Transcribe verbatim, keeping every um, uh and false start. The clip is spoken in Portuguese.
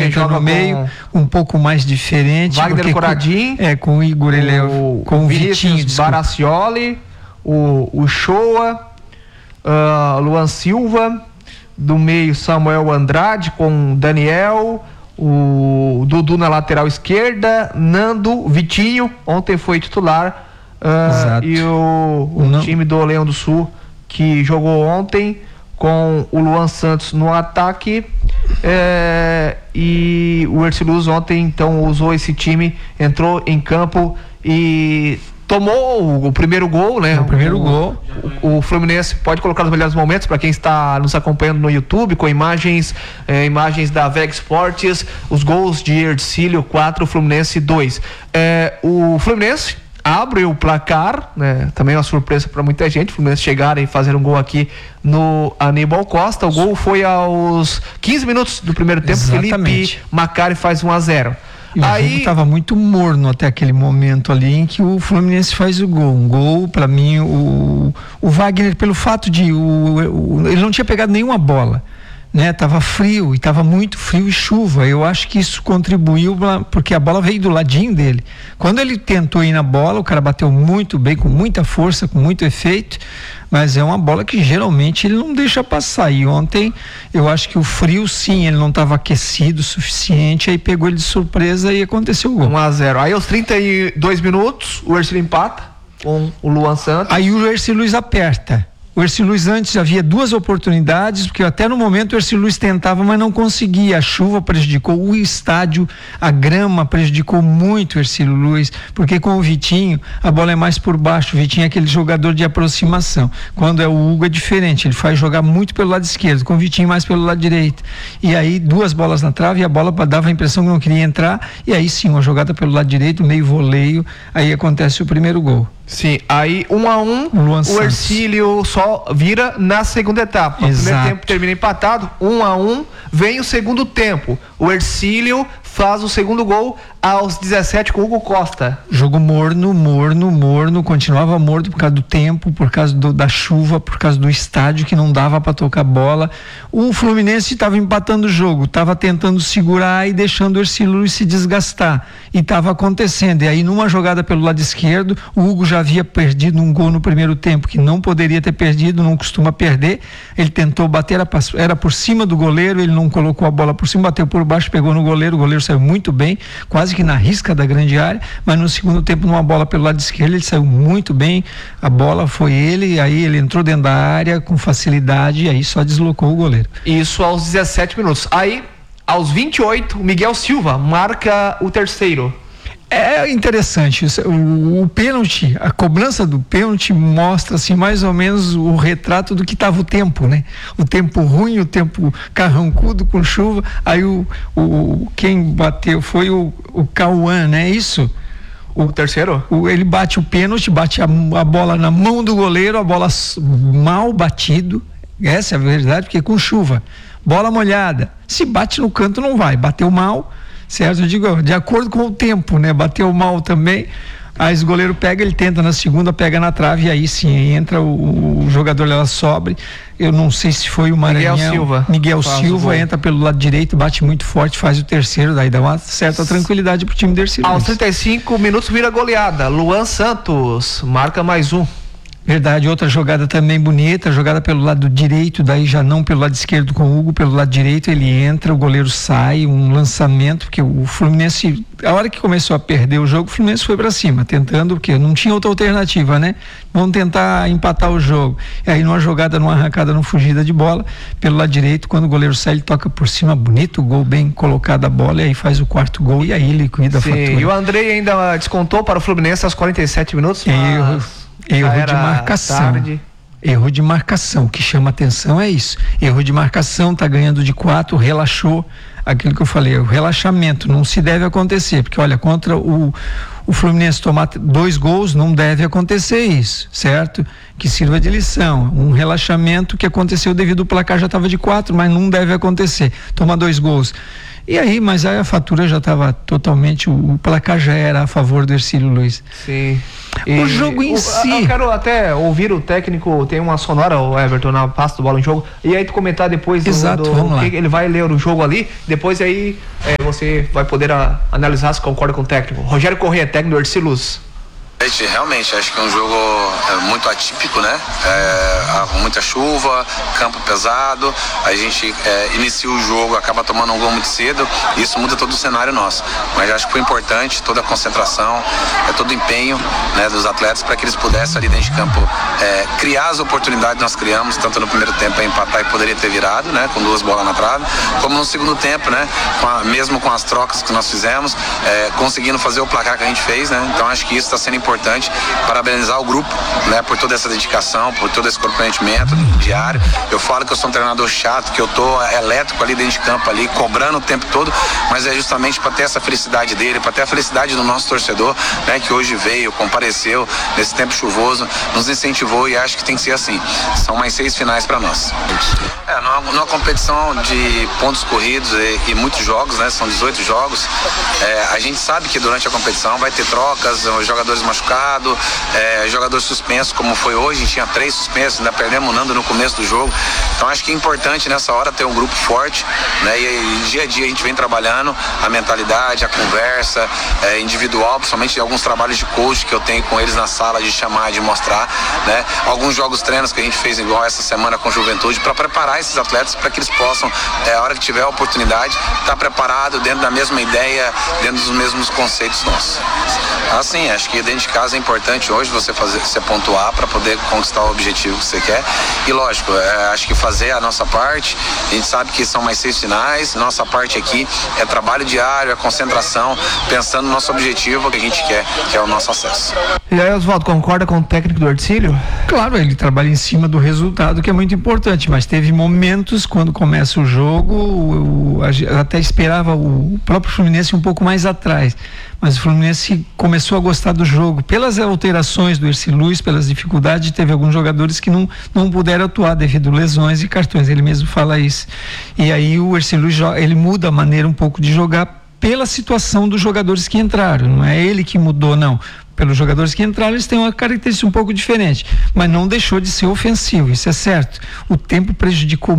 entra no meio, com... um pouco mais diferente. Wagner Coradinho. É, com o Igor, ele é o, com o Vitinho, Baracioli, o, o Shoa, uh, Luan Silva, do meio Samuel Andrade com Daniel, o Dudu na lateral esquerda, Nando, Vitinho, ontem foi titular, uh, e o, o time do Leão do Sul que jogou ontem com o Luan Santos no ataque, é, e o Erciluz ontem então usou esse time, entrou em campo e tomou o, o primeiro gol, né? O primeiro o, gol. O, o Fluminense pode colocar nos melhores momentos para quem está nos acompanhando no YouTube, com imagens, eh, imagens da Veg Sports, os gols de Ercílio quatro, Fluminense dois. Eh, o Fluminense abre o placar, né? Também é uma surpresa para muita gente, o Fluminense chegar e fazer um gol aqui no Aníbal Costa. O gol foi aos quinze minutos do primeiro tempo. Exatamente. Felipe Macari faz um a zero. E aí... o jogo estava muito morno até aquele momento ali em que o Fluminense faz o gol. Um gol, para mim, o, o Wagner, pelo fato de o, o, ele não tinha pegado nenhuma bola, né? Tava frio, e tava muito frio e chuva. Eu acho que isso contribuiu pra, porque a bola veio do ladinho dele. Quando ele tentou ir na bola, o cara bateu muito bem, com muita força, com muito efeito, mas é uma bola que geralmente ele não deixa passar. E ontem eu acho que o frio, sim, ele não estava aquecido o suficiente, aí pegou ele de surpresa e aconteceu o gol. um a zero. Aí aos trinta e dois minutos, o Ercílio empata com o Luan Santos. Aí o Ercílio aperta. O Ercílio antes havia duas oportunidades, porque até no momento o Ercílio tentava, mas não conseguia. A chuva prejudicou o estádio, a grama prejudicou muito o Ercílio, porque com o Vitinho a bola é mais por baixo. O Vitinho é aquele jogador de aproximação. Quando é o Hugo é diferente, ele faz jogar muito pelo lado esquerdo, com o Vitinho mais pelo lado direito. E aí duas bolas na trave e a bola dava a impressão que não queria entrar, e aí sim, uma jogada pelo lado direito, meio voleio, aí acontece o primeiro gol. Sim, aí um a um, Luan o Santos. Ercílio só vira na segunda etapa. O primeiro tempo termina empatado, um a um, vem o segundo tempo. O Ercílio faz o segundo gol aos dezessete com o Hugo Costa. Jogo morno, morno, morno, continuava morno por causa do tempo, por causa do, da chuva, por causa do estádio que não dava para tocar bola. O Fluminense estava empatando o jogo, estava tentando segurar e deixando o Ercílio se desgastar, e estava acontecendo. E aí numa jogada pelo lado esquerdo, o Hugo já havia perdido um gol no primeiro tempo que não poderia ter perdido, não costuma perder. Ele tentou bater, era por cima do goleiro, ele não colocou a bola por cima, bateu por baixo, pegou no goleiro, o goleiro saiu muito bem, quase que na risca da grande área, mas no segundo tempo numa bola pelo lado esquerdo ele saiu muito bem, a bola foi ele, e aí ele entrou dentro da área com facilidade e aí só deslocou o goleiro. Isso aos dezessete minutos. Aí aos vinte e oito, Miguel Silva marca o terceiro. É interessante, o, o pênalti, a cobrança do pênalti mostra assim mais ou menos o retrato do que estava o tempo, né? O tempo ruim, o tempo carrancudo com chuva, aí o, o quem bateu foi o, o Cauã, né? Isso? O, o terceiro? O, ele bate o pênalti, bate a, a bola na mão do goleiro, a bola mal batido, essa é a verdade, porque com chuva, bola molhada, se bate no canto não vai, bateu mal, certo? Eu digo, de acordo com o tempo, né? Bateu mal também, aí o goleiro pega, ele tenta na segunda, pega na trave, e aí sim, entra o, o jogador, ela sobe, eu não sei se foi o Maranhão. Miguel Silva. Miguel Silva entra pelo lado direito, bate muito forte, faz o terceiro, daí dá uma certa tranquilidade pro time do Ercílio. Aos trinta e cinco minutos vira goleada, Luan Santos marca mais um. Verdade, outra jogada também bonita, jogada pelo lado direito, daí já não pelo lado esquerdo com o Hugo, pelo lado direito ele entra, o goleiro sai, um lançamento, porque o Fluminense, a hora que começou a perder o jogo, o Fluminense foi para cima, tentando, porque não tinha outra alternativa, né? Vamos tentar empatar o jogo. E aí numa jogada, numa arrancada, numa fugida de bola, pelo lado direito, quando o goleiro sai, ele toca por cima, bonito gol, bem colocado a bola, e aí faz o quarto gol, e aí liquida a Sim, fatura. E o Andrei ainda descontou para o Fluminense aos quarenta e sete minutos, mas... Erro de marcação. Tarde. Erro de marcação. O que chama atenção é isso. Erro de marcação, tá ganhando de quatro, relaxou. Aquilo que eu falei, o relaxamento não se deve acontecer, porque olha, contra o, o Fluminense tomar dois gols, não deve acontecer isso, certo? Que sirva de lição. Um relaxamento que aconteceu devido ao placar já estava de quatro, mas não deve acontecer. Toma dois gols E aí, mas aí a fatura já estava totalmente, o, o placar já era a favor do Ercílio Luiz. Sim. E o jogo em o, si... Eu quero até ouvir o técnico, tem uma sonora, o Everton, na pasta do Bola em Jogo, e aí tu comentar depois do, Exato, do, vamos lá. que ele vai ler o jogo ali, depois aí é, você vai poder a, analisar se concorda com o técnico. Rogério Corrêa, técnico do Ercílio Luz. Realmente, acho que é um jogo muito atípico, né? É, muita chuva, campo pesado, a gente é, inicia o jogo, acaba tomando um gol muito cedo, e isso muda todo o cenário nosso. Mas acho que foi importante toda a concentração, é, todo o empenho, né, dos atletas para que eles pudessem ali dentro de campo é, criar as oportunidades que nós criamos, tanto no primeiro tempo a empatar e poderia ter virado, né, com duas bolas na trave, como no segundo tempo, né, com a, mesmo com as trocas que nós fizemos, é, conseguindo fazer o placar que a gente fez, né? Então acho que isso está sendo importante. Importante parabenizar o grupo, né, por toda essa dedicação, por todo esse comprometimento diário. Eu falo que eu sou um treinador chato, que eu tô elétrico ali dentro de campo ali, cobrando o tempo todo, mas é justamente para ter essa felicidade dele, para ter a felicidade do nosso torcedor, né, que hoje veio, compareceu nesse tempo chuvoso, nos incentivou, e acho que tem que ser assim. São mais seis finais para nós. É, numa, numa competição de pontos corridos e, e muitos jogos, né, são dezoito jogos, é, a gente sabe que durante a competição vai ter trocas, os jogadores machucado, é, jogador suspenso, como foi hoje, a gente tinha três suspensos, ainda perdemos o Nando no começo do jogo. Então acho que é importante nessa hora ter um grupo forte, né? E, e dia a dia a gente vem trabalhando a mentalidade, a conversa é, individual, principalmente alguns trabalhos de coach que eu tenho com eles na sala, de chamar, de mostrar, né? Alguns jogos treinos que a gente fez igual essa semana com Juventude, para preparar esses atletas para que eles possam, é, a hora que tiver a oportunidade, estar tá preparado dentro da mesma ideia, dentro dos mesmos conceitos nossos. Assim, acho que dentro de casa é importante hoje você fazer, você pontuar para poder conquistar o objetivo que você quer. E lógico, é, acho que fazer a nossa parte, a gente sabe que são mais seis finais, nossa parte aqui é trabalho diário, é concentração, pensando no nosso objetivo que a gente quer, que é o nosso acesso. E aí, Oswaldo, concorda com o técnico do Ercílio? Claro, ele trabalha em cima do resultado, que é muito importante, mas teve momentos quando começa o jogo, o, o, até esperava o próprio Fluminense um pouco mais atrás, mas o Fluminense começou a gostar do jogo, pelas alterações do Ercílio Luz, pelas dificuldades, teve alguns jogadores que não, não puderam atuar devido a lesões e cartões, ele mesmo fala isso. E aí o Ercílio Luz, ele muda a maneira um pouco de jogar pela situação dos jogadores que entraram, não é ele que mudou, não. Pelos jogadores que entraram, eles têm uma característica um pouco diferente, mas não deixou de ser ofensivo, isso é certo. O tempo prejudicou